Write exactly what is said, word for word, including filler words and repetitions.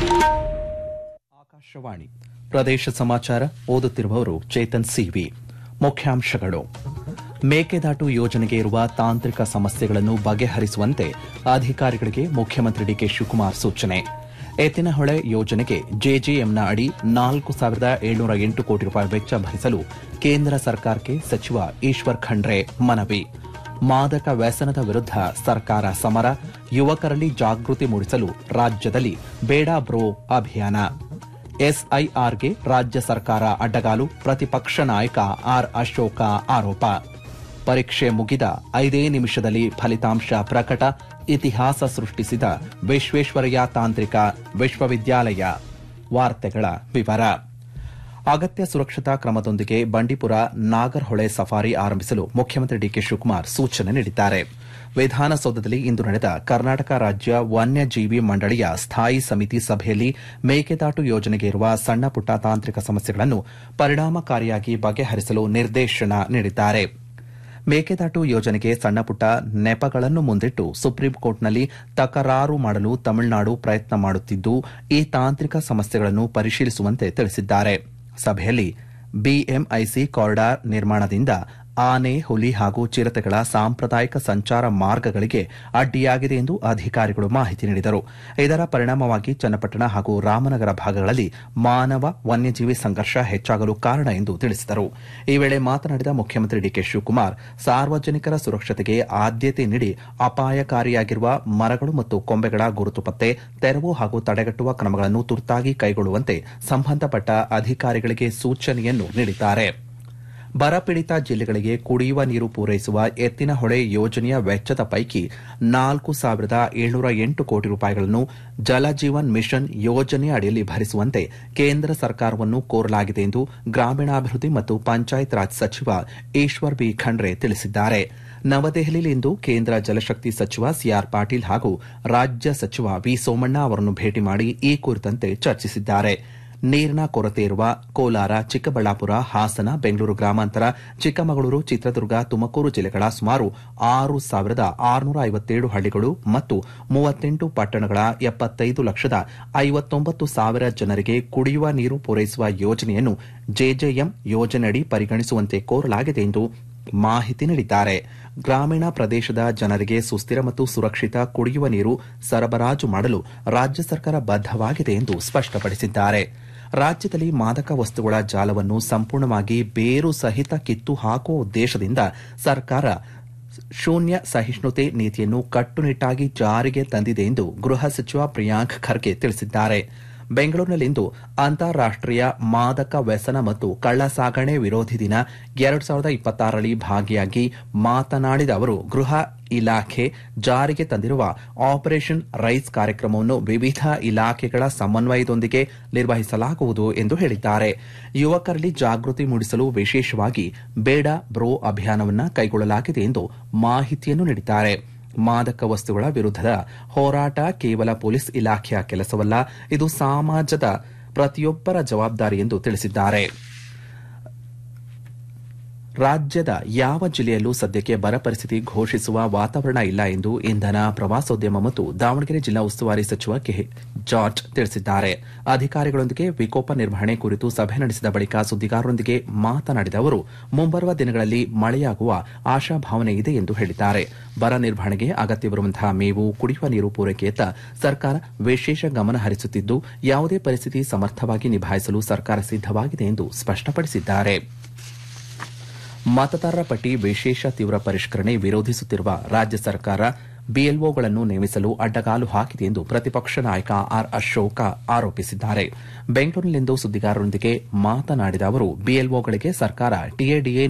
ಆಕಾಶವಾಣಿ ಪ್ರದೇಶ ಸಮಾಚಾರ ಓದುತ್ತಿರುವವರು ಚೇತನ್ ಸಿವಿ. ಮುಖ್ಯಾಂಶಗಳು: ಮೇಕೆದಾಟು ಯೋಜನೆಗೆ ಇರುವ ತಾಂತ್ರಿಕ ಸಮಸ್ಯೆಗಳನ್ನು ಬಗೆಹರಿಸುವಂತೆ ಅಧಿಕಾರಿಗಳಿಗೆ ಮುಖ್ಯಮಂತ್ರಿ ಡಿಕೆ ಶಿವಕುಮಾರ್ ಸೂಚನೆ. ಎತ್ತಿನಹೊಳೆ ಯೋಜನೆಗೆ ಜೆಜೆಎಂನ ಅಡಿ ನಾಲ್ಕು ಸಾವಿರದ ಏಳ್ನೂರ ಎಂಟು ಕೋಟಿ ರೂಪಾಯಿ ವೆಚ್ಚ ಭರಿಸಲು ಕೇಂದ್ರ ಸರ್ಕಾರಕ್ಕೆ ಸಚಿವ ಈಶ್ವರ್ ಖಂಡ್ರೆ ಮನವಿ. ಮಾದಕ ವ್ಯಸನದ ವಿರುದ್ಧ ಸರ್ಕಾರ ಸಮರ, ಯುವಕರಲ್ಲಿ ಜಾಗೃತಿ ಮೂಡಿಸಲು ರಾಜ್ಯದಲ್ಲಿ ಬೇಡ ಬ್ರೋ ಅಭಿಯಾನ. ಎಸ್ಐಆರ್ಗೆ ರಾಜ್ಯ ಸರ್ಕಾರ ಅಡ್ಡಗಾಲು, ಪ್ರತಿಪಕ್ಷ ನಾಯಕ ಆರ್ ಅಶೋಕ ಆರೋಪ. ಪರೀಕ್ಷೆ ಮುಗಿದ ಐದೇ ನಿಮಿಷದಲ್ಲಿ ಫಲಿತಾಂಶ ಪ್ರಕಟ, ಇತಿಹಾಸ ಸೃಷ್ಟಿಸಿದ ವಿಶ್ವೇಶ್ವರಯ್ಯ ತಾಂತ್ರಿಕ ವಿಶ್ವವಿದ್ಯಾಲಯ. ವಾರ್ತೆಗಳ ವಿವರ. ಅಗತ್ಯ ಸುರಕ್ಷತಾ ಕ್ರಮದೊಂದಿಗೆ ಬಂಡೀಪುರ ನಾಗರಹೊಳೆ ಸಫಾರಿ ಆರಂಭಿಸಲು ಮುಖ್ಯಮಂತ್ರಿ ಡಿಕೆ ಶಿವಕುಮಾರ್ ಸೂಚನೆ ನೀಡಿದ್ದಾರೆ. ವಿಧಾನಸೌಧದಲ್ಲಿ ಇಂದು ನಡೆದ ಕರ್ನಾಟಕ ರಾಜ್ಯ ವನ್ಯಜೀವಿ ಮಂಡಳಿಯ ಸ್ಥಾಯಿ ಸಮಿತಿ ಸಭೆಯಲ್ಲಿ ಮೇಕೆದಾಟು ಯೋಜನೆಗೆ ಇರುವ ಸಣ್ಣಪುಟ್ಟ ತಾಂತ್ರಿಕ ಸಮಸ್ಯೆಗಳನ್ನು ಪರಿಣಾಮಕಾರಿಯಾಗಿ ಬಗೆಹರಿಸಲು ನಿರ್ದೇಶನ ನೀಡಿದ್ದಾರೆ. ಮೇಕೆದಾಟು ಯೋಜನೆಗೆ ಸಣ್ಣಪುಟ್ಟ ನೆಪಗಳನ್ನು ಮುಂದಿಟ್ಟು ಸುಪ್ರೀಂಕೋರ್ಟ್ನಲ್ಲಿ ತಕರಾರು ಮಾಡಲು ತಮಿಳುನಾಡು ಪ್ರಯತ್ನ ಮಾಡುತ್ತಿದ್ದು, ಈ ತಾಂತ್ರಿಕ ಸಮಸ್ಯೆಗಳನ್ನು ಪರಿಶೀಲಿಸುವಂತೆ ತಿಳಿಸಿದ್ದಾರೆ. ಸಭೆಯಲ್ಲಿ ಬಿಎಂಐಸಿ ಕಾರಿಡಾರ್ ನಿರ್ಮಾಣದಿಂದ ಆನೆ, ಹುಲಿ ಹಾಗೂ ಚಿರತೆಗಳ ಸಾಂಪ್ರದಾಯಿಕ ಸಂಚಾರ ಮಾರ್ಗಗಳಿಗೆ ಅಡ್ಡಿಯಾಗಿದೆ ಎಂದು ಅಧಿಕಾರಿಗಳು ಮಾಹಿತಿ ನೀಡಿದರು. ಇದರ ಪರಿಣಾಮವಾಗಿ ಚನ್ನಪಟ್ಟಣ ಹಾಗೂ ರಾಮನಗರ ಭಾಗಗಳಲ್ಲಿ ಮಾನವ ವನ್ಯಜೀವಿ ಸಂಘರ್ಷ ಹೆಚ್ಚಾಗಲು ಕಾರಣ ಎಂದು ತಿಳಿಸಿದರು. ಈ ವೇಳೆ ಮಾತನಾಡಿದ ಮುಖ್ಯಮಂತ್ರಿ ಡಿಕೆ ಶಿವಕುಮಾರ್, ಸಾರ್ವಜನಿಕರ ಸುರಕ್ಷತೆಗೆ ಆದ್ಯತೆ ನೀಡಿ ಅಪಾಯಕಾರಿಯಾಗಿರುವ ಮರಗಳು ಮತ್ತು ಕೊಂಬೆಗಳ ಗುರುತು ಪತ್ತೆ, ತೆರವು ಹಾಗೂ ತಡೆಗಟ್ಟುವ ಕ್ರಮಗಳನ್ನು ತುರ್ತಾಗಿ ಕೈಗೊಳ್ಳುವಂತೆ ಸಂಬಂಧಪಟ್ಟ ಅಧಿಕಾರಿಗಳಿಗೆ ಸೂಚನೆಯನ್ನು ನೀಡಿದ್ದಾರೆ. ಬರಪೀಡಿತ ಜಿಲ್ಲೆಗಳಿಗೆ ಕುಡಿಯುವ ನೀರು ಪೂರೈಸುವ ಎತ್ತಿನಹೊಳೆ ಯೋಜನೆಯ ವೆಚ್ಚದ ಪೈಕಿ ನಾಲ್ಕು ಸಾವಿರದ ಏಳ್ನೂರ ಎಂಟು ಕೋಟಿ ರೂಪಾಯಿಗಳನ್ನು ಜಲಜೀವನ್ ಮಿಷನ್ ಯೋಜನೆಯ ಅಡಿಯಲ್ಲಿ ಭರಿಸುವಂತೆ ಕೇಂದ್ರ ಸರ್ಕಾರವನ್ನು ಕೋರಲಾಗಿದೆ ಎಂದು ಗ್ರಾಮೀಣಾಭಿವೃದ್ಧಿ ಮತ್ತು ಪಂಚಾಯತ್ ರಾಜ್ ಸಚಿವ ಈಶ್ವರ್ ಬಿ ಖಂಡ್ರೆ ತಿಳಿಸಿದ್ದಾರೆ. ನವದೆಹಲಿಯಲ್ಲಿಂದು ಕೇಂದ್ರ ಜಲಶಕ್ತಿ ಸಚಿವ ಸಿಆರ್ ಪಾಟೀಲ್ ಹಾಗೂ ರಾಜ್ಯ ಸಚಿವ ವಿ ಸೋಮಣ್ಣ ಅವರನ್ನು ಭೇಟಿ ಮಾಡಿ ಈ ಕುರಿತಂತೆ ಚರ್ಚಿಸಿದ್ದಾರೆ. ನೀರಿನ ಕೊರತೆ ಇರುವ ಕೋಲಾರ, ಚಿಕ್ಕಬಳ್ಳಾಪುರ, ಹಾಸನ, ಬೆಂಗಳೂರು ಗ್ರಾಮಾಂತರ, ಚಿಕ್ಕಮಗಳೂರು, ಚಿತ್ರದುರ್ಗ, ತುಮಕೂರು ಜಿಲ್ಲೆಗಳ ಸುಮಾರು ಆರು ಸಾವಿರದ ಆರುನೂರ ಐವತ್ತೇಳು ಹಳ್ಳಿಗಳು ಮತ್ತು ಮೂವತ್ತೆಂಟು ಪಟ್ಟಣಗಳ ಎಪ್ಪತ್ತೈದು ಲಕ್ಷದ ಐವತ್ತೊಂಬತ್ತು ಸಾವಿರ ಜನರಿಗೆ ಕುಡಿಯುವ ನೀರು ಪೂರೈಸುವ ಯೋಜನೆಯನ್ನು ಜೆಜೆಎಂ ಯೋಜನೆಯಡಿ ಪರಿಗಣಿಸುವಂತೆ ಕೋರಲಾಗಿದೆ ಎಂದು ಮಾಹಿತಿ ನೀಡಿದ್ದಾರೆ. ಗ್ರಾಮೀಣ ಪ್ರದೇಶದ ಜನರಿಗೆ ಸುಸ್ಥಿರ ಮತ್ತು ಸುರಕ್ಷಿತ ಕುಡಿಯುವ ನೀರು ಸರಬರಾಜು ಮಾಡಲು ರಾಜ್ಯ ಸರ್ಕಾರ ಬದ್ದವಾಗಿದೆ ಎಂದು ಸ್ಪಷ್ಟಪಡಿಸಿದ್ದಾರೆ. ರಾಜ್ಯದಲ್ಲಿ ಮಾದಕ ವಸ್ತುಗಳ ಜಾಲವನ್ನು ಸಂಪೂರ್ಣವಾಗಿ ಬೇರು ಸಹಿತ ಕಿತ್ತು ಹಾಕುವ ಉದ್ದೇಶದಿಂದ ಸರ್ಕಾರ ಶೂನ್ಯ ಸಹಿಷ್ಣುತೆ ನೀತಿಯನ್ನು ಕಟ್ಟುನಿಟ್ಟಾಗಿ ಜಾರಿಗೆ ತಂದಿದೆ ಎಂದು ಗೃಹ ಸಚಿವ ಪ್ರಿಯಾಂಕ್ ಖರ್ಗೆ ತಿಳಿಸಿದ್ದಾರೆ. ಬೆಂಗಳೂರಿನಲ್ಲಿಂದು ಅಂತಾರಾಷ್ಟೀಯ ಮಾದಕ ವ್ಯಸನ ಮತ್ತು ಕಳ್ಳಸಾಗಣೆ ವಿರೋಧಿ ದಿನ ಎರಡು ಸಾವಿರದ ಇಪ್ಪತ್ತಾರರಲ್ಲಿ ಭಾಗಿಯಾಗಿ ಮಾತನಾಡಿದ ಅವರು, ಗೃಹ ಇಲಾಖೆ ಜಾರಿಗೆ ತಂದಿರುವ ಆಪರೇಷನ್ ರೈಸ್ ಕಾರ್ಯಕ್ರಮವನ್ನು ವಿವಿಧ ಇಲಾಖೆಗಳ ಸಮನ್ವಯದೊಂದಿಗೆ ನಿರ್ವಹಿಸಲಾಗುವುದು ಎಂದು ಹೇಳಿದ್ದಾರೆ. ಯುವಕರಲ್ಲಿ ಜಾಗೃತಿ ಮೂಡಿಸಲು ವಿಶೇಷವಾಗಿ ಬೇಡ ಬ್ರೋ ಅಭಿಯಾನವನ್ನು ಕೈಗೊಳ್ಳಲಾಗಿದೆ ಎಂದು ಮಾಹಿತಿಯನ್ನು ನೀಡಿದ್ದಾರೆ. ಮಾದಕ ವಸ್ತುಗಳ ವಿರುದ್ಧದ ಹೋರಾಟ ಕೇವಲ ಪೊಲೀಸ್ ಇಲಾಖೆಯ ಕೆಲಸವಲ್ಲ, ಇದು ಸಮಾಜದ ಪ್ರತಿಯೊಬ್ಬರ ಜವಾಬ್ದಾರಿ ಎಂದು ತಿಳಿಸಿದ್ದಾರೆ. ರಾಜ್ಯದ ಯಾವ ಜಿಲ್ಲೆಯಲ್ಲೂ ಸದ್ಯಕ್ಕೆ ಬರ ಪರಿಸ್ಥಿತಿ ಘೋಷಿಸುವ ವಾತಾವರಣ ಇಲ್ಲ ಎಂದು ಇಂಧನ, ಪ್ರವಾಸೋದ್ಯಮ ಮತ್ತು ದಾವಣಗೆರೆ ಜಿಲ್ಲಾ ಉಸ್ತುವಾರಿ ಸಚಿವ ಕೆ ಜಾರ್ಜ್ ತಿಳಿಸಿದ್ದಾರೆ. ಅಧಿಕಾರಿಗಳೊಂದಿಗೆ ವಿಕೋಪ ನಿರ್ವಹಣೆ ಕುರಿತು ಸಭೆ ನಡೆಸಿದ ಬಳಿಕ ಸುದ್ದಿಗಾರರೊಂದಿಗೆ ಮಾತನಾಡಿದ ಅವರು, ಮುಂಬರುವ ದಿನಗಳಲ್ಲಿ ಮಳೆಯಾಗುವ ಆಶಾಭಾವನೆ ಇದೆ ಎಂದು ಹೇಳಿದ್ದಾರೆ. ಬರ ನಿರ್ವಹಣೆಗೆ ಅಗತ್ಯವಿರುವಂತಹ ಮೇವು, ಕುಡಿಯುವ ನೀರು ಪೂರೈಕೆಯತ್ತ ಸರ್ಕಾರ ವಿಶೇಷ ಗಮನ ಹರಿಸುತ್ತಿದ್ದು, ಯಾವುದೇ ಪರಿಸ್ಥಿತಿ ಸಮರ್ಥವಾಗಿ ನಿಭಾಯಿಸಲು ಸರ್ಕಾರ ಸಿದ್ದವಾಗಿದೆ ಎಂದು ಸ್ಪಷ್ಟಪಡಿಸಿದ್ದಾರೆ. ಮತದಾರರ ಪಟ್ಟಿ ವಿಶೇಷ ತೀವ್ರ ಪರಿಷ್ಕರಣೆ ವಿರೋಧಿಸುತ್ತಿರುವ ರಾಜ್ಯ ಸರ್ಕಾರ ಬಿಎಲ್ಒಗಳನ್ನು ನೇಮಿಸಲು ಅಡ್ಡಗಾಲು ಹಾಕಿದೆ ಎಂದು ಪ್ರತಿಪಕ್ಷ ನಾಯಕ ಆರ್ ಅಶೋಕ ಆರೋಪಿಸಿದ್ದಾರೆ. ಬೆಂಗಳೂರಿನಲ್ಲಿಂದು ಸುದ್ದಿಗಾರರೊಂದಿಗೆ ಮಾತನಾಡಿದ ಅವರು, ಬಿಎಲ್ಒಗಳಿಗೆ ಸರ್ಕಾರ ಟಿಎಡಿಎ